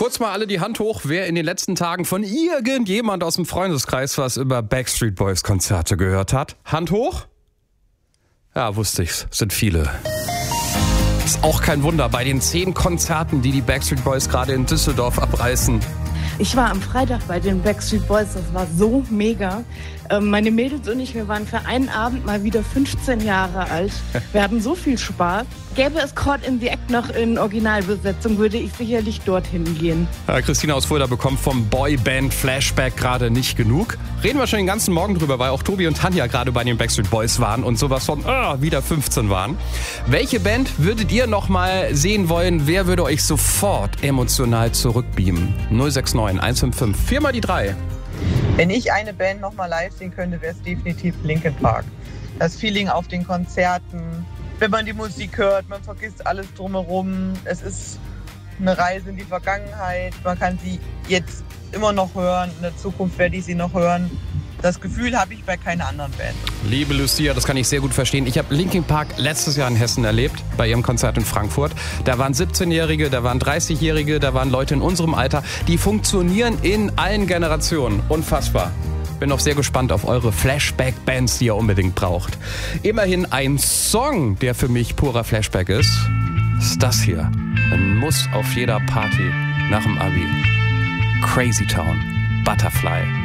Kurz mal alle die Hand hoch, wer in den letzten Tagen von irgendjemand aus dem Freundeskreis was über Backstreet Boys Konzerte gehört hat. Hand hoch? Ja, wusste ich's. Sind viele. Ist auch kein Wunder bei den 10 Konzerten, die Backstreet Boys gerade in Düsseldorf abreißen. Ich war am Freitag bei den Backstreet Boys, das war so mega. Meine Mädels und ich, wir waren für einen Abend mal wieder 15 Jahre alt. Wir hatten so viel Spaß. Gäbe es Caught in the Act noch in Originalbesetzung, würde ich sicherlich dorthin gehen. Christina aus Fulda bekommt vom Boyband-Flashback gerade nicht genug. Reden wir schon den ganzen Morgen drüber, weil auch Tobi und Tanja gerade bei den Backstreet Boys waren und sowas von wieder 15 waren. Welche Band würdet ihr noch mal sehen wollen? Wer würde euch sofort emotional zurückbeamen? 069 155 4 mal die 3. Wenn ich eine Band noch mal live sehen könnte, wäre es definitiv Linkin Park. Das Feeling auf den Konzerten, wenn man die Musik hört, man vergisst alles drumherum. Es ist eine Reise in die Vergangenheit. Man kann sie jetzt immer noch hören. In der Zukunft werde ich sie noch hören. Das Gefühl habe ich bei keiner anderen Band. Liebe Lucia, das kann ich sehr gut verstehen. Ich habe Linkin Park letztes Jahr in Hessen erlebt, bei ihrem Konzert in Frankfurt. Da waren 17-Jährige, da waren 30-Jährige, da waren Leute in unserem Alter. Die funktionieren in allen Generationen. Unfassbar. Bin noch sehr gespannt auf eure Flashback-Bands, die ihr unbedingt braucht. Immerhin ein Song, der für mich purer Flashback ist das hier. Ein Muss auf jeder Party nach dem Abi. Crazy Town, Butterfly.